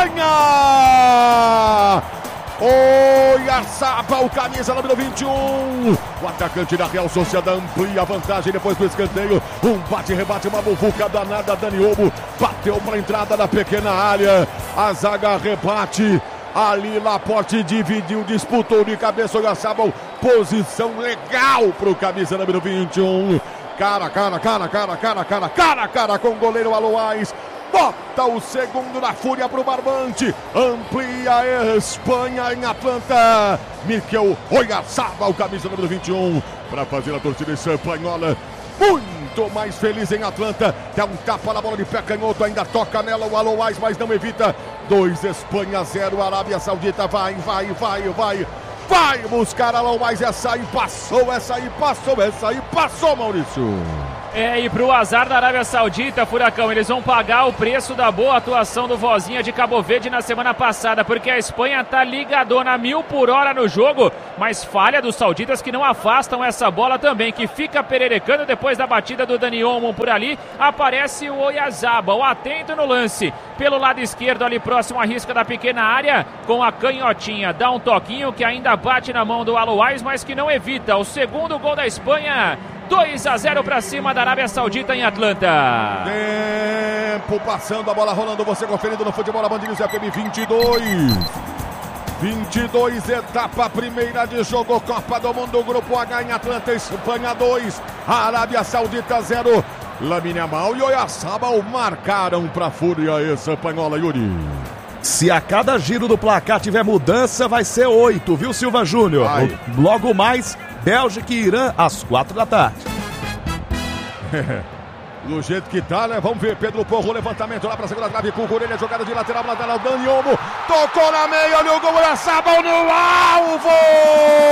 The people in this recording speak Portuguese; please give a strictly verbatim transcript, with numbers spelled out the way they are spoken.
Espanha! Oyarzabal, camisa número vinte e um. O atacante da Real Sociedad amplia a vantagem depois do escanteio. Um bate-rebate, uma bufuca danada. Dani Olmo bateu para a entrada da pequena área. A zaga rebate. Ali Laporte dividiu, disputou de cabeça. Oyarzabal, posição legal para o camisa número vinte e um. Cara, cara, cara, cara, cara, cara, cara, cara com o goleiro Alois. Bota o segundo na fúria para o barbante. Amplia a Espanha em Atlanta. Mikel Oyarzabal, camisa número vinte e um. Para fazer a torcida espanhola muito mais feliz em Atlanta. Dá um tapa na bola de pé canhoto. Ainda toca nela o Alois, mas não evita. dois Espanha, zero Arábia Saudita. Vai, vai, vai, vai. Vai buscar Alois. Essa aí passou, essa aí passou, essa aí passou, Maurício. É, e pro azar da Arábia Saudita, Furacão, eles vão pagar o preço da boa atuação do Vozinha de Cabo Verde na semana passada, porque a Espanha tá ligadona mil por hora no jogo, mas falha dos sauditas que não afastam essa bola também, que fica pererecando depois da batida do Dani Olmo por ali. Aparece o Oyarzabal, atento no lance, pelo lado esquerdo ali próximo à risca da pequena área, com a canhotinha, dá um toquinho que ainda bate na mão do Alois, mas que não evita o segundo gol da Espanha. dois a zero para cima da Arábia Saudita em Atlanta. Tempo passando, a bola rolando, você conferindo no Futebol Band News F M vinte e dois. vinte e dois, etapa primeira de jogo, Copa do Mundo, Grupo H em Atlanta, Espanha dois, Arábia Saudita zero. Lamine Yamal e Oyarzabal marcaram para a fúria espanhola, Yuri. Se a cada giro do placar tiver mudança, vai ser oito, viu, Silva Júnior? Ai. Logo mais, Bélgica e Irã, às quatro da tarde. Do jeito que tá, né? Vamos ver. Pedro Porro, levantamento lá pra segunda trave com o Corelha, jogada de lateral, lateral, Dani Olmo, tocou na meia, olha o gol, Oyarzabal no alvo!